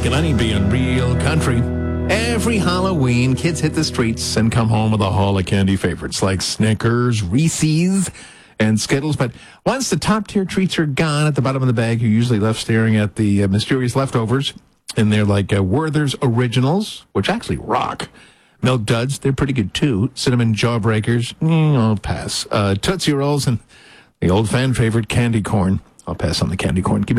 Mike and Lenny being real country. Every Halloween, kids hit the streets and come home with a haul of candy favorites like Snickers, Reese's, and Skittles. But once the top-tier treats are gone at the bottom of the bag, you're usually left staring at the mysterious leftovers. And they're like Werther's Originals, which actually rock. Milk Duds, they're pretty good too. Cinnamon Jawbreakers, I'll pass. Tootsie Rolls and the old fan favorite candy corn. I'll pass on the candy corn. Give me